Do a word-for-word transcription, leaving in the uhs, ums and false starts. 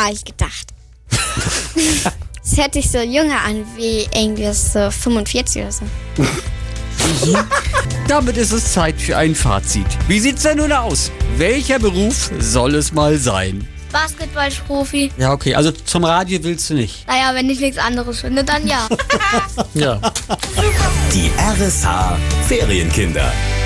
alt gedacht. Es hört sich so jünger an, wie irgendwie so fünfundvierzig oder so. Damit ist es Zeit für ein Fazit. Wie sieht's denn nun aus? Welcher Beruf soll es mal sein? Basketballprofi. Ja, okay, also zum Radio willst du nicht. Naja, wenn ich nichts anderes finde, dann ja. Ja. Die R S H Ferienkinder.